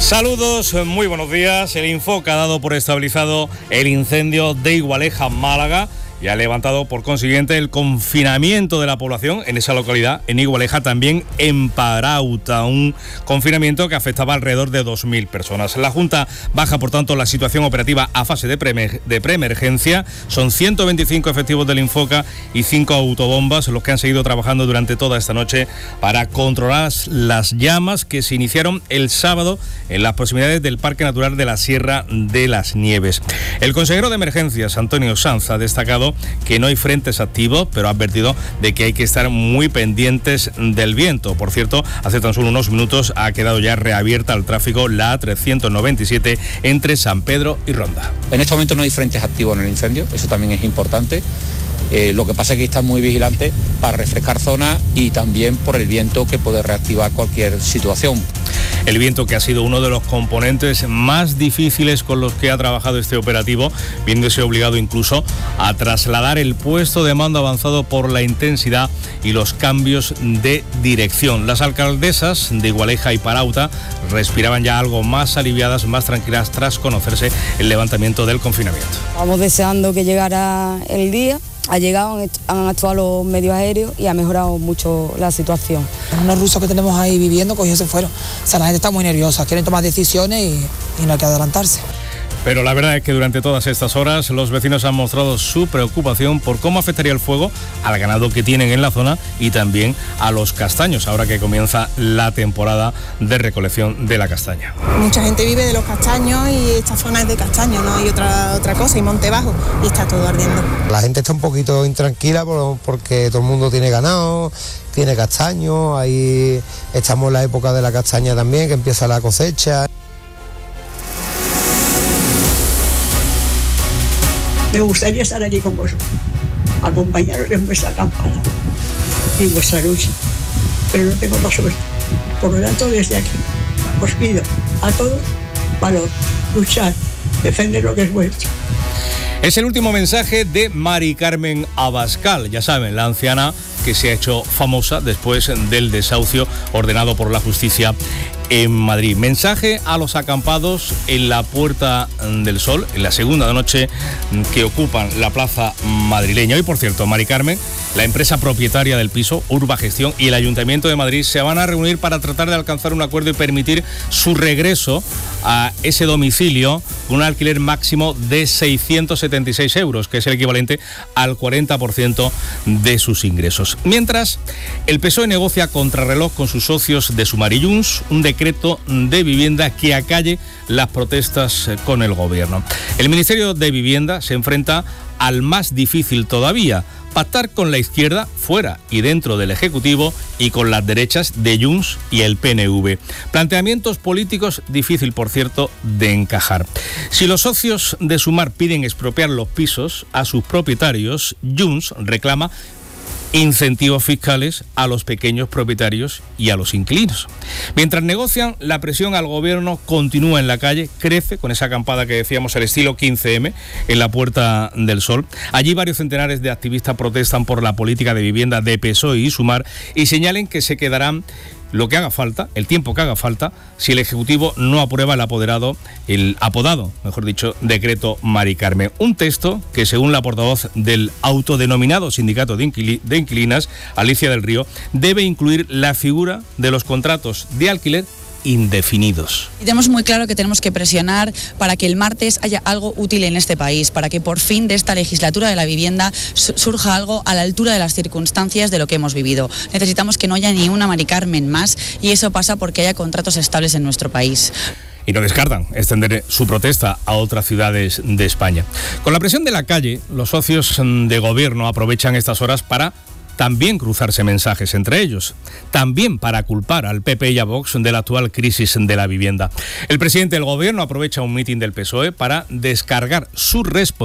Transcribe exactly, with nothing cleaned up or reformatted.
Saludos, muy buenos días. El Infoca ha dado por estabilizado el incendio de Igualeja, Málaga, y ha levantado por consiguiente el confinamiento de la población en esa localidad, en Igualeja, también en Parauta, un confinamiento que afectaba alrededor de dos mil personas. La Junta baja, por tanto, la situación operativa a fase de, pre de preemergencia. Son ciento veinticinco efectivos del Infoca y cinco autobombas los que han seguido trabajando durante toda esta noche para controlar las llamas que se iniciaron el sábado en las proximidades del Parque Natural de la Sierra de las Nieves. El consejero de Emergencias, Antonio Sanz, ha destacado que no hay frentes activos, pero ha advertido de que hay que estar muy pendientes del viento. Por cierto, hace tan solo unos minutos ha quedado ya reabierta al tráfico la A trescientos noventa y siete entre San Pedro y Ronda. En este momento no hay frentes activos en el incendio, eso también es importante. Eh, lo que pasa es que están muy vigilantes para refrescar zonas y también por el viento que puede reactivar cualquier situación. El viento, que ha sido uno de los componentes más difíciles con los que ha trabajado este operativo, viéndose obligado incluso a trasladar el puesto de mando avanzado por la intensidad y los cambios de dirección. Las alcaldesas de Igualeja y Parauta respiraban ya algo más aliviadas, más tranquilas tras conocerse el levantamiento del confinamiento. Vamos deseando que llegara el día. Ha llegado, han actuado los medios aéreos y ha mejorado mucho la situación. Unos rusos que tenemos ahí viviendo, cogidos se fueron. O sea, la gente está muy nerviosa, quieren tomar decisiones y, y no hay que adelantarse. Pero la verdad es que durante todas estas horas los vecinos han mostrado su preocupación por cómo afectaría el fuego al ganado que tienen en la zona y también a los castaños, ahora que comienza la temporada de recolección de la castaña. Mucha gente vive de los castaños y esta zona es de castaños, no hay otra, otra cosa, y monte bajo, y está todo ardiendo. La gente está un poquito intranquila porque todo el mundo tiene ganado, tiene castaños, ahí estamos en la época de la castaña también, que empieza la cosecha. Me gustaría estar allí con vosotros, acompañaros en vuestra campaña y en vuestra lucha, pero no tengo más suerte. Por lo tanto, desde aquí os pido a todos valor, luchar, defender lo que es vuestro. Es el último mensaje de Mari Carmen Abascal, ya saben, la anciana que se ha hecho famosa después del desahucio ordenado por la justicia en Madrid. Mensaje a los acampados en la Puerta del Sol, en la segunda noche que ocupan la plaza madrileña. Hoy, por cierto, Mari Carmen, la empresa propietaria del piso, Urbagestión, y el Ayuntamiento de Madrid se van a reunir para tratar de alcanzar un acuerdo y permitir su regreso a ese domicilio con un alquiler máximo de seiscientos setenta y seis euros, que es el equivalente al cuarenta por ciento de sus ingresos. Mientras, el P S O E negocia contrarreloj con sus socios de Sumar y Junts un decreto de vivienda que acalle las protestas con el gobierno. El Ministerio de Vivienda se enfrenta al más difícil todavía: pactar con la izquierda fuera y dentro del Ejecutivo y con las derechas de Junts y el P N V. Planteamientos políticos difícil, por cierto, de encajar. Si los socios de Sumar piden expropiar los pisos a sus propietarios, Junts reclama incentivos fiscales a los pequeños propietarios y a los inquilinos. Mientras negocian, la presión al gobierno continúa en la calle, crece con esa acampada que decíamos al estilo quince eme en la Puerta del Sol. Allí varios centenares de activistas protestan por la política de vivienda de P S O E y Sumar y señalen que se quedarán lo que haga falta, el tiempo que haga falta, si el Ejecutivo no aprueba el apoderado, el apodado, mejor dicho, decreto Mari Carmen. Un texto que, según la portavoz del autodenominado sindicato de, inquili- de inquilinas, Alicia del Río, debe incluir la figura de los contratos de alquiler indefinidos. Y tenemos muy claro que tenemos que presionar para que el martes haya algo útil en este país, para que por fin de esta legislatura de la vivienda surja algo a la altura de las circunstancias de lo que hemos vivido. Necesitamos que no haya ni una Mari Carmen más, y eso pasa porque haya contratos estables en nuestro país. Y no descartan extender su protesta a otras ciudades de España. Con la presión de la calle, los socios de gobierno aprovechan estas horas para también cruzarse mensajes entre ellos, también para culpar al P P y a Vox de la actual crisis de la vivienda. El presidente del gobierno aprovecha un mitin del P S O E para descargar su responsabilidad